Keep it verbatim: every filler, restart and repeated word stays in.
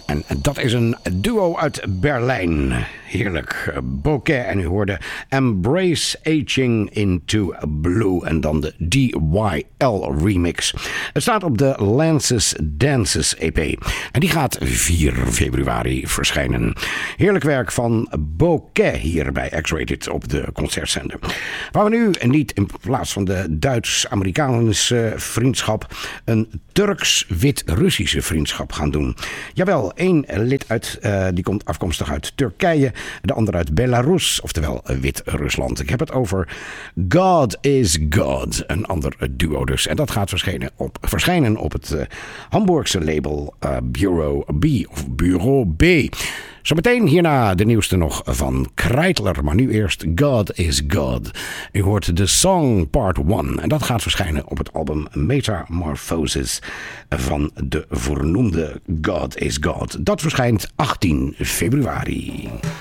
En dat is een duo uit Berlijn. Heerlijk. Bouquet. En u hoorde Embrace Aging into Blue. En dan de D Y L remix. Het staat op de Lances Dances E P. En die gaat vier februari verschijnen. Heerlijk werk van Bouquet hier bij X-Rated op de concertzender. Waar we nu niet in plaats van de Duits-Amerikaanse vriendschap een Turks-Wit-Russische vriendschap gaan doen. Jawel, één lid uit, uh, die komt afkomstig uit Turkije, de ander uit Belarus, oftewel Wit-Rusland. Ik heb het over God is God, een ander duo dus. En dat gaat verschijnen op, verschijnen op het uh, Hamburgse label uh, Bureau B of Bureau B. Zometeen hierna de nieuwste nog van Kreitler, maar nu eerst God is God. U hoort de Song Part één en dat gaat verschijnen op het album Metamorphosis van de voornoemde God is God. Dat verschijnt achttien februari.